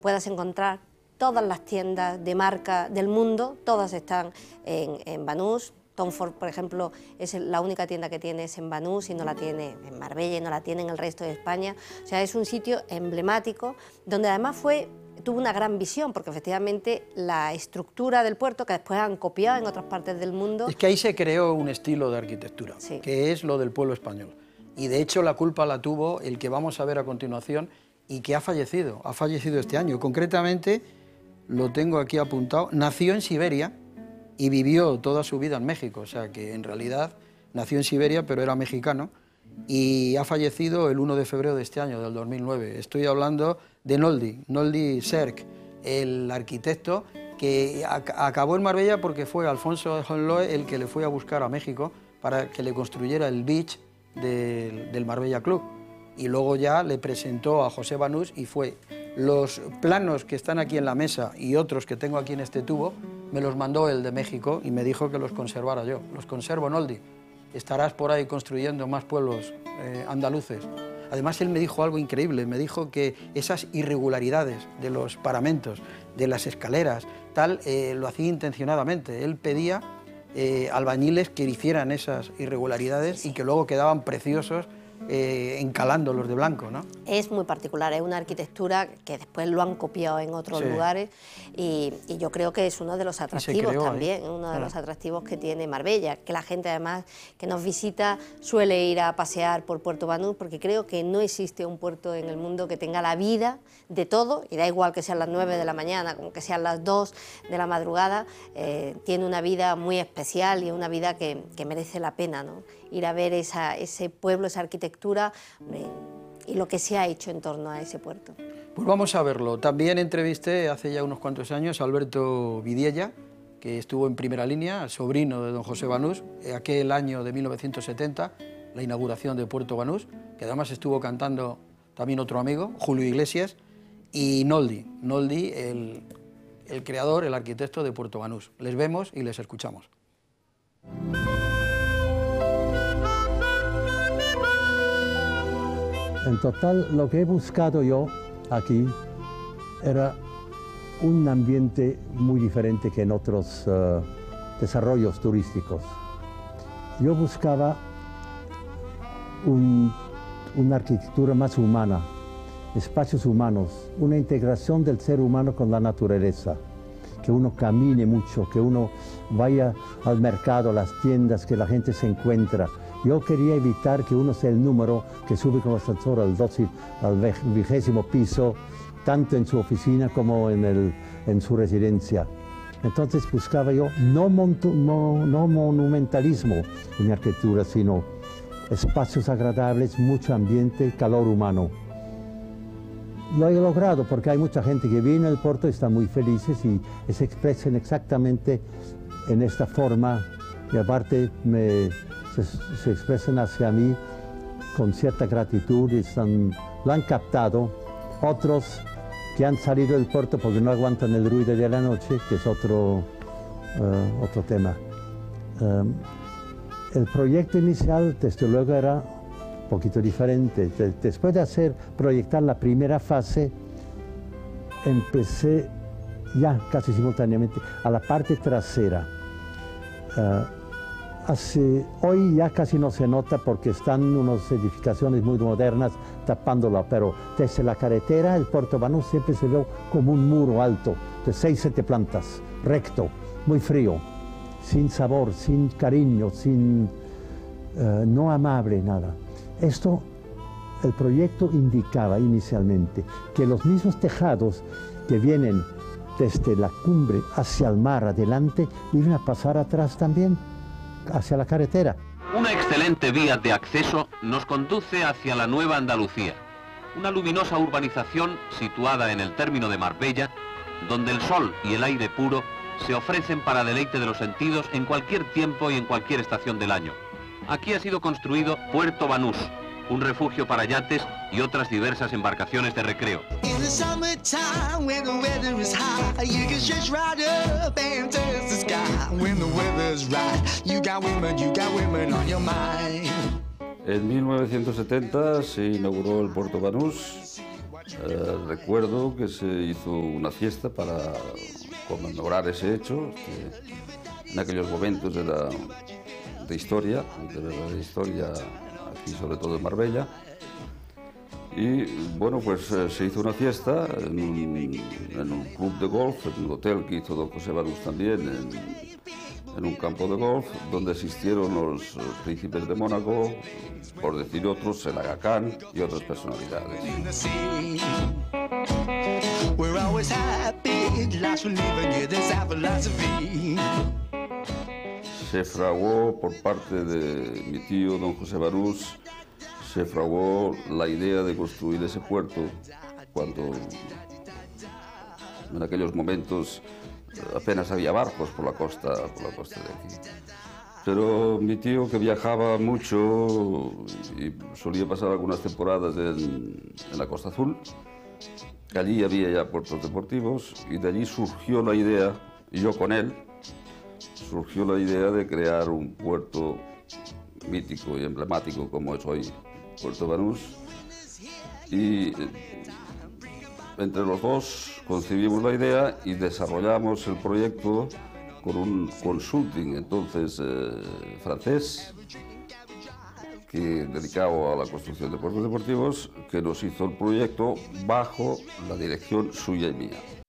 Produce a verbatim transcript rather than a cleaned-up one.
puedas encontrar todas las tiendas de marca del mundo, todas están en, en Banús. Tom Ford, por ejemplo, es la única tienda que tiene es en Banús y no la tiene en Marbella y no la tiene en el resto de España. O sea, es un sitio emblemático donde además fue, tuvo una gran visión, porque efectivamente la estructura del puerto, que después han copiado en otras partes del mundo... Es que ahí se creó un estilo de arquitectura, sí, que es lo del pueblo español. Y de hecho la culpa la tuvo el que vamos a ver a continuación y que ha fallecido, ha fallecido este año. Concretamente, lo tengo aquí apuntado, nació en Siberia y vivió toda su vida en México, o sea que en realidad nació en Siberia pero era mexicano y ha fallecido el uno de febrero de este año, del dos mil nueve. Estoy hablando de Noldi, Noldi Serk, el arquitecto que ac acabó en Marbella porque fue Alfonso de Honloe el que le fue a buscar a México para que le construyera el beach del, del Marbella Club. Y luego ya le presentó a José Banús y fue... Los planos que están aquí en la mesa y otros que tengo aquí en este tubo, me los mandó el de México y me dijo que los conservara yo. Los conservo, Noldi. Estarás por ahí construyendo más pueblos eh, andaluces. Además, él me dijo algo increíble. Me dijo que esas irregularidades de los paramentos, de las escaleras, tal, eh, lo hacía intencionadamente. Él pedía eh, albañiles que hicieran esas irregularidades y que luego quedaban preciosos, Eh, encalándolos de blanco, ¿no? Es muy particular, es una arquitectura que después lo han copiado en otros sí. lugares y, y yo creo que es uno de los atractivos también, ahí. uno de claro. los atractivos que tiene Marbella, que la gente además que nos visita suele ir a pasear por Puerto Banús, porque creo que no existe un puerto en el mundo que tenga la vida de todo, y da igual que sean las nueve de la mañana, como que sean las dos de la madrugada, eh, tiene una vida muy especial y una vida que, que merece la pena, ¿no? Ir a ver esa, ese pueblo, esa arquitectura eh, y lo que se ha hecho en torno a ese puerto. Pues vamos a verlo. También entrevisté hace ya unos cuantos años a Alberto Vidiella, que estuvo en primera línea, sobrino de don José Banús, aquel año de mil novecientos setenta, la inauguración de Puerto Banús, que además estuvo cantando también otro amigo, Julio Iglesias, y Noldi, Noldi el, el creador, el arquitecto de Puerto Banús. Les vemos y les escuchamos. En total, lo que he buscado yo aquí era un ambiente muy diferente que en otros uh, desarrollos turísticos. Yo buscaba un, una arquitectura más humana, espacios humanos, una integración del ser humano con la naturaleza, que uno camine mucho, que uno vaya al mercado, a las tiendas, que la gente se encuentra. Yo quería evitar que uno sea el número que sube con ascensor al, doce, al vigésimo piso, tanto en su oficina como en, el, en su residencia. Entonces buscaba yo no, montu, no, no monumentalismo en mi arquitectura, sino espacios agradables, mucho ambiente, calor humano. Lo he logrado porque hay mucha gente que viene al puerto y están muy felices y se expresan exactamente en esta forma y aparte me... Se, se expresan hacia mí con cierta gratitud y están, lo han captado. Otros que han salido del puerto porque no aguantan el ruido de la noche, que es otro, uh, otro tema. Um, el proyecto inicial, desde luego, era un poquito diferente. De, después de hacer, proyectar la primera fase, empecé ya casi simultáneamente a la parte trasera. Uh, Hace, hoy ya casi no se nota porque están unas edificaciones muy modernas tapándola, pero desde la carretera el Puerto Banús siempre se ve como un muro alto de seis, siete plantas, recto, muy frío, sin sabor, sin cariño, sin, uh, no amable, nada. Esto, el proyecto indicaba inicialmente que los mismos tejados que vienen desde la cumbre hacia el mar adelante iban a pasar atrás también, hacia la carretera. Una excelente vía de acceso nos conduce hacia la Nueva Andalucía, una luminosa urbanización situada en el término de Marbella, donde el sol y el aire puro se ofrecen para deleite de los sentidos en cualquier tiempo y en cualquier estación del año. Aquí ha sido construido Puerto Banús, un refugio para yates y otras diversas embarcaciones de recreo. En mil novecientos setenta se inauguró el Puerto Banús Eh, recuerdo que se hizo una fiesta para conmemorar ese hecho, que en aquellos momentos era de historia, de verdadera historia, aquí sobre todo en Marbella. Y bueno, pues eh, se hizo una fiesta en un, en un club de golf, en un hotel que hizo don José Banús también, en, en un campo de golf, donde asistieron los príncipes de Mónaco, por decir otros, el Aga Khan y otras personalidades. Se fraguó por parte de mi tío don José Banús, se fraguó la idea de construir ese puerto cuando en aquellos momentos apenas había barcos por la costa, por la costa de aquí. Pero mi tío, que viajaba mucho y solía pasar algunas temporadas en, en la Costa Azul, allí había ya puertos deportivos y de allí surgió la idea, y yo con él, surgió la idea de crear un puerto mítico y emblemático como es hoy Puerto Banús, y eh, entre los dos concebimos la idea y desarrollamos el proyecto con un consulting entonces eh, francés que, dedicado a la construcción de puertos deportivos, que nos hizo el proyecto bajo la dirección suya y mía.